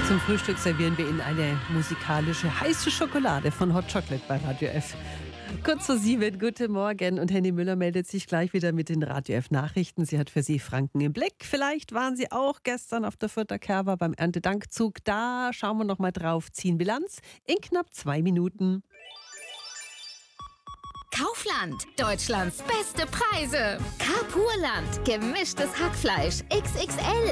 Zum Frühstück servieren wir Ihnen eine musikalische heiße Schokolade von Hot Chocolate bei Radio F. Kurz vor 7, guten Morgen. Und Henny Müller meldet sich gleich wieder mit den Radio F Nachrichten. Sie hat für Sie Franken im Blick. Vielleicht waren Sie auch gestern auf der Fürther Kerber beim Erntedankzug. Da schauen wir noch mal drauf. Ziehen Bilanz in knapp 2 Minuten. Kaufland, Deutschlands beste Preise. Carpurland, gemischtes Hackfleisch XXL.